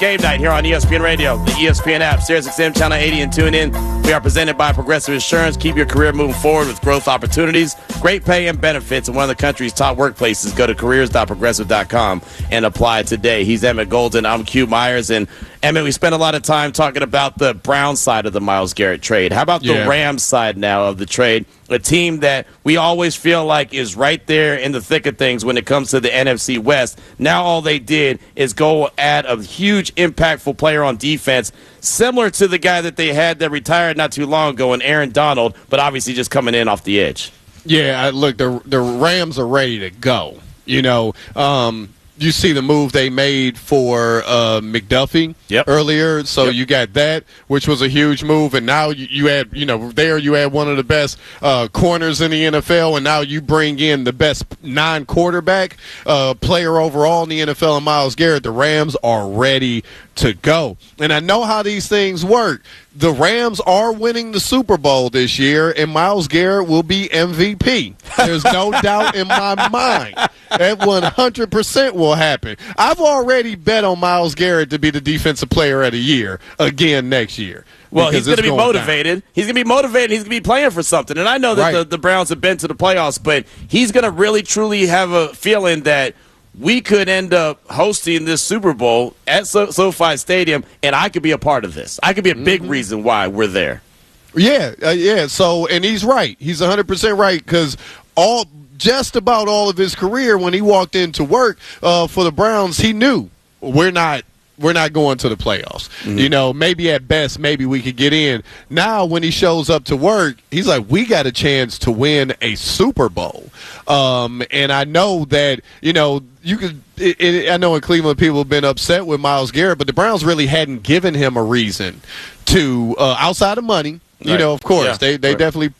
Game night here on ESPN Radio, the ESPN app, SiriusXM Channel 80, and tune in. We are presented by Progressive Insurance. Keep your career moving forward with growth opportunities, great pay and benefits, and one of the country's top workplaces. Go to careers.progressive.com and apply today. He's Emmett Golden. I'm Q Myers. And, Emmett, we spent a lot of time talking about the Browns side of the Myles Garrett trade. How about the Rams side now of the trade? A team that we always feel like is right there in the thick of things when it comes to the NFC West. Now all they did is go add a huge, impactful player on defense, similar to the guy that they had that retired not too long ago, in Aaron Donald, but obviously just coming in off the edge. Yeah, look, the Rams are ready to go. You see the move they made for McDuffie earlier, so you got that, which was a huge move, and now you add, you add one of the best corners in the NFL, and now you bring in the best non-quarterback player overall in the NFL, and Myles Garrett. The Rams are ready to go, and I know how these things work. The Rams are winning the Super Bowl this year, and Myles Garrett will be MVP. There's no doubt in my mind. That 100% will happen. I've already bet on Myles Garrett to be the Defensive Player of the Year again next year. Well, he's going to be motivated. Down. He's going to be motivated. He's going to be playing for something. And I know that the Browns have been to the playoffs, but he's going to really, truly have a feeling that we could end up hosting this Super Bowl at SoFi Stadium, and I could be a part of this. I could be a big reason why we're there. Yeah. So, and he's right. He's 100% right, because just about all of his career, when he walked into work for the Browns, he knew we're not going to the playoffs. Maybe at best, maybe we could get in. Now, when he shows up to work, he's like, we got a chance to win a Super Bowl. And I know that, I know in Cleveland people have been upset with Myles Garrett, but the Browns really hadn't given him a reason to, outside of money, of course, they definitely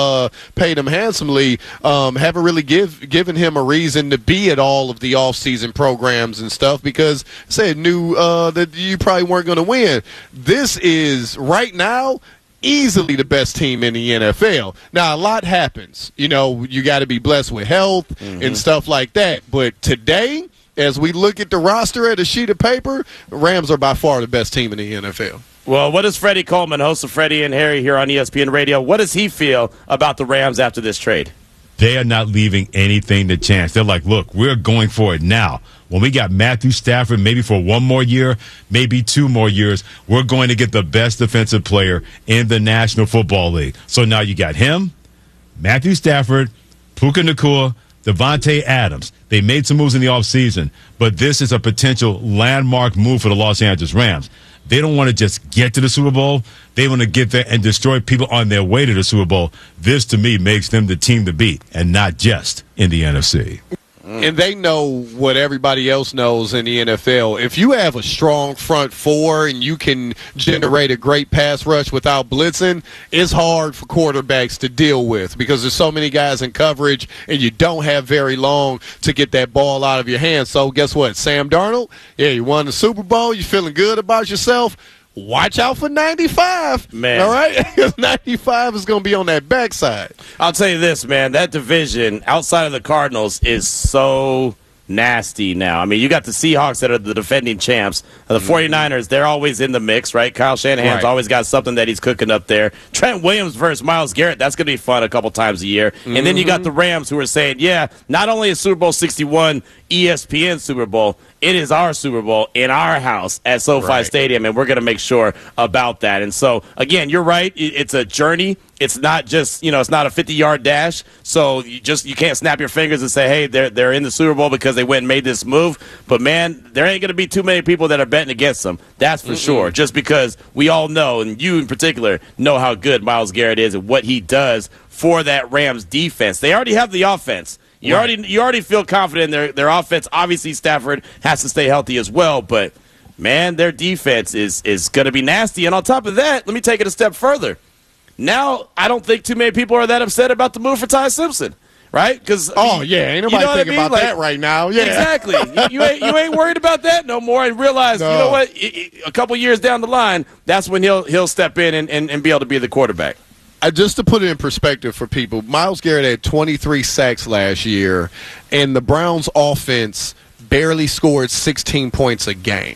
paid him handsomely, haven't really given him a reason to be at all of the offseason programs and stuff, because knew that you probably weren't going to win. This is, right now, easily the best team in the NFL. Now, a lot happens. You got to be blessed with health and stuff like that. But today, as we look at the roster at a sheet of paper, the Rams are by far the best team in the NFL. Well, what does Freddie Coleman, host of Freddie and Harry here on ESPN Radio, what does he feel about the Rams after this trade? They are not leaving anything to chance. They're like, look, we're going for it now. When we got Matthew Stafford, maybe for one more year, maybe 2 more years, we're going to get the best defensive player in the National Football League. So now you got him, Matthew Stafford, Puka Nacua, Devontae Adams. They made some moves in the offseason, but this is a potential landmark move for the Los Angeles Rams. They don't want to just get to the Super Bowl. They want to get there and destroy people on their way to the Super Bowl. This, to me, makes them the team to beat, and not just in the NFC. And they know what everybody else knows in the NFL. If you have a strong front four and you can generate a great pass rush without blitzing, it's hard for quarterbacks to deal with, because there's so many guys in coverage and you don't have very long to get that ball out of your hands. So guess what? Sam Darnold, you won the Super Bowl. You feeling good about yourself? Watch out for 95, man. All right? Because 95 is going to be on that backside. I'll tell you this, man. That division outside of the Cardinals is so nasty now. I mean, you got the Seahawks that are the defending champs. The 49ers, they're always in the mix, right? Kyle Shanahan's always got something that he's cooking up there. Trent Williams versus Myles Garrett, that's going to be fun a couple times a year. And then you got the Rams, who are saying, not only is Super Bowl 61 ESPN Super Bowl, it is our Super Bowl in our house at SoFi Stadium, and we're going to make sure about that. And so, again, you're right. It's a journey. It's not just, it's not a 50-yard dash. So you can't snap your fingers and say, hey, they're in the Super Bowl because they went and made this move. But, man, there ain't going to be too many people that are betting against them. That's for sure. Just because we all know, and you in particular, know how good Myles Garrett is and what he does for that Rams defense. They already have the offense. You already feel confident in their offense. Obviously, Stafford has to stay healthy as well, but man, their defense is going to be nasty. And on top of that, let me take it a step further. Now, I don't think too many people are that upset about the move for Ty Simpson, right? Because ain't nobody thinking about that right now. Yeah, exactly. you ain't worried about that no more, and realize you know what? A couple years down the line, that's when he'll step in and be able to be the quarterback. Just to put it in perspective for people, Myles Garrett had 23 sacks last year, and the Browns' offense barely scored 16 points a game.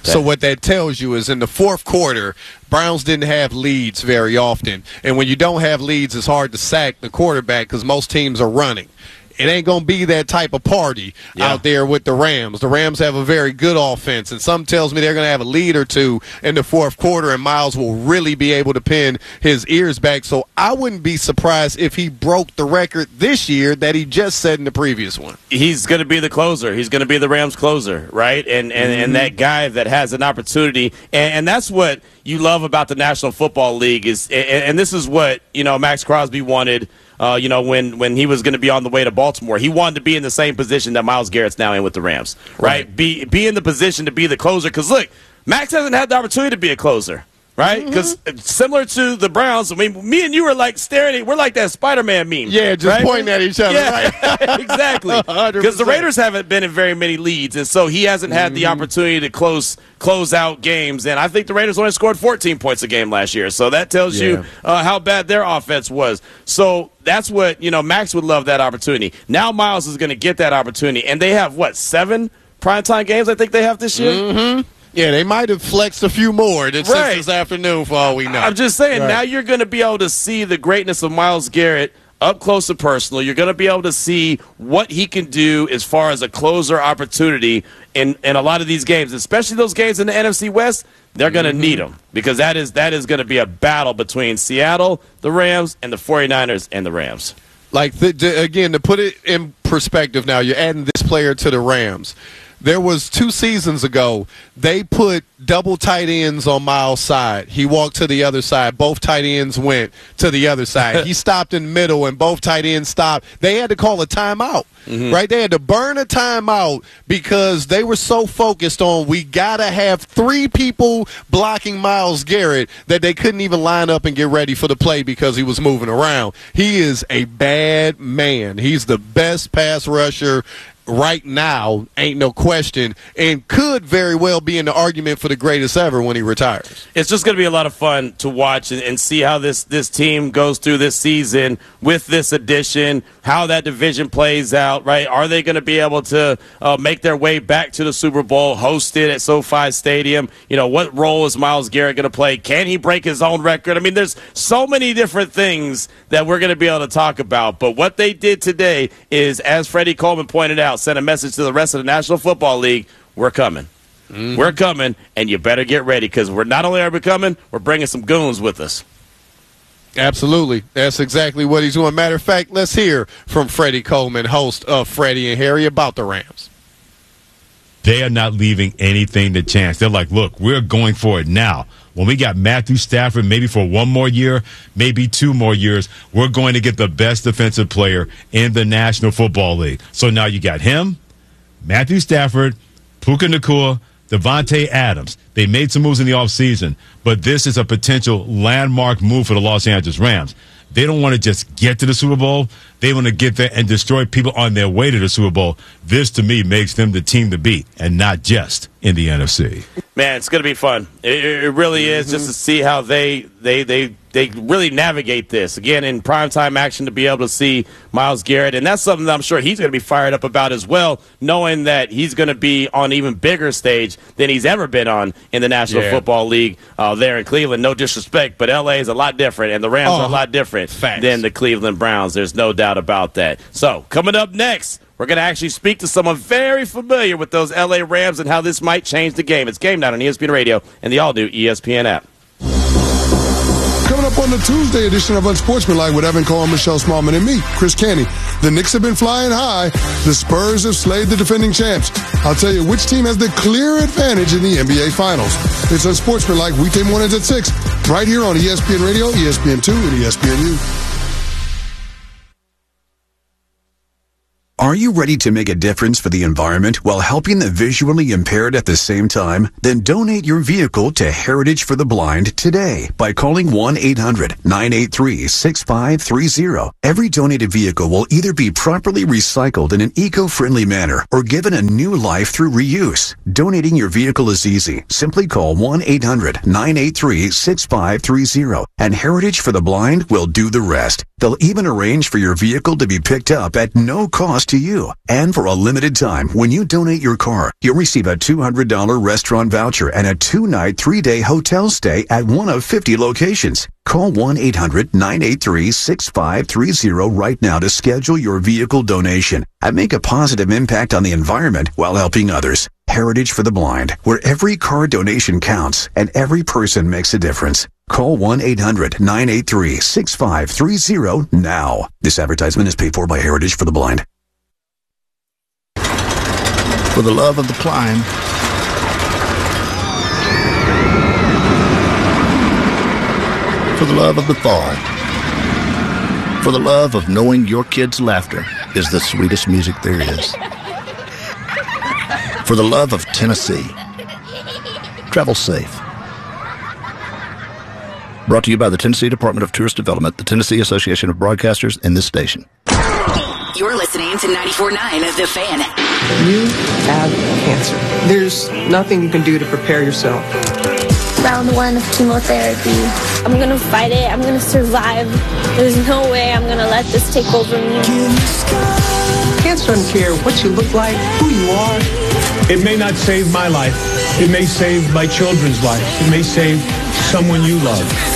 So what that tells you is in the fourth quarter, Browns didn't have leads very often. And when you don't have leads, it's hard to sack the quarterback because most teams are running. It ain't going to be that type of party out there with the Rams. The Rams have a very good offense, and some tells me they're going to have a lead or two in the fourth quarter, and Miles will really be able to pin his ears back. So I wouldn't be surprised if he broke the record this year that he just set in the previous one. He's going to be the closer. He's going to be the Rams closer, right? And that guy that has an opportunity. And that's what you love about the National Football League is, and this is what, Max Crosby wanted. When he was going to be on the way to Baltimore, he wanted to be in the same position that Myles Garrett's now in with the Rams, right? Be in the position to be the closer. Because, look, Max hasn't had the opportunity to be a closer, right? Because similar to the Browns, I mean, me and you are like staring at, we're like that Spider-Man meme. Yeah, just pointing at each other, right? Exactly. Because the Raiders haven't been in very many leads, and so he hasn't had the opportunity to close out games. And I think the Raiders only scored 14 points a game last year, so that tells you how bad their offense was. So that's what, Max would love that opportunity. Now Miles is going to get that opportunity, and they have, 7 primetime games I think they have this year? Mm-hmm. Yeah, they might have flexed a few more this afternoon for all we know. I'm just saying, now you're going to be able to see the greatness of Myles Garrett up close and personal. You're going to be able to see what he can do as far as a closer opportunity in a lot of these games, especially those games in the NFC West. They're going to need him because that is going to be a battle between Seattle, the Rams, and the 49ers and the Rams. Again, to put it in perspective now, you're adding this player to the Rams. There was 2 seasons ago, they put double tight ends on Miles' side. He walked to the other side. Both tight ends went to the other side. He stopped in the middle, and both tight ends stopped. They had to call a timeout, right? They had to burn a timeout because they were so focused on we got to have 3 people blocking Myles Garrett that they couldn't even line up and get ready for the play because he was moving around. He is a bad man. He's the best pass rusher right now, ain't no question, and could very well be in the argument for the greatest ever when he retires. It's just going to be a lot of fun to watch and see how this team goes through this season with this addition, how that division plays out, right? Are they going to be able to make their way back to the Super Bowl, host it at SoFi Stadium? What role is Myles Garrett going to play? Can he break his own record? I mean, there's so many different things that we're going to be able to talk about, but what they did today is, as Freddie Coleman pointed out, sent a message to the rest of the National Football League, we're coming. We're coming, and you better get ready because we're not only are we coming, we're bringing some goons with us. Absolutely. That's exactly what he's doing. Matter of fact, let's hear from Freddie Coleman, host of Freddie and Harry, about the Rams. They are not leaving anything to chance. They're like, look, we're going for it now. When we got Matthew Stafford, maybe for 1 more year, maybe 2 more years, we're going to get the best defensive player in the National Football League. So now you got him, Matthew Stafford, Puka Nacua, Devontae Adams. They made some moves in the offseason, but this is a potential landmark move for the Los Angeles Rams. They don't want to just get to the Super Bowl. They want to get there and destroy people on their way to the Super Bowl. This, to me, makes them the team to beat, and not just in the NFC. Man, it's going to be fun. It really is, just to see how they really navigate this. Again, in primetime action, to be able to see Myles Garrett. And that's something that I'm sure he's going to be fired up about as well, knowing that he's going to be on an even bigger stage than he's ever been on in the National Football League there in Cleveland. No disrespect, but L.A. is a lot different, and the Rams are a lot different than the Cleveland Browns. There's no doubt about that. So, coming up next, we're going to actually speak to someone very familiar with those L.A. Rams and how this might change the game. It's Game Night on ESPN Radio and the all-new ESPN app. Coming up on the Tuesday edition of Unsportsmanlike with Evan Cohen, Michelle Smallman, and me, Chris Canty. The Knicks have been flying high. The Spurs have slayed the defending champs. I'll tell you which team has the clear advantage in the NBA Finals. It's Unsportsmanlike weekday mornings at 6, right here on ESPN Radio, ESPN2, and ESPNU. Are you ready to make a difference for the environment while helping the visually impaired at the same time? Then donate your vehicle to Heritage for the Blind today by calling 1-800-983-6530. Every donated vehicle will either be properly recycled in an eco-friendly manner or given a new life through reuse. Donating your vehicle is easy. Simply call 1-800-983-6530 and Heritage for the Blind will do the rest. They'll even arrange for your vehicle to be picked up at no cost to you. And for a limited time, when you donate your car, you'll receive a $200 restaurant voucher and a 2-night, 3-day hotel stay at one of 50 locations. Call 1-800-983-6530 right now to schedule your vehicle donation and make a positive impact on the environment while helping others. Heritage for the Blind, where every car donation counts and every person makes a difference. Call 1-800-983-6530 now. This advertisement is paid for by Heritage for the Blind. For the love of the climb. For the love of the fall. For the love of knowing your kids' laughter is the sweetest music there is. For the love of Tennessee. Travel safe. Brought to you by the Tennessee Department of Tourist Development, the Tennessee Association of Broadcasters, and this station. You're listening to 94.9 The Fan. You have cancer. There's nothing you can do to prepare yourself. Round 1 of chemotherapy. I'm going to fight it. I'm going to survive. There's no way I'm going to let this take over me. Cancer doesn't care what you look like, who you are. It may not save my life. It may save my children's life. It may save someone you love.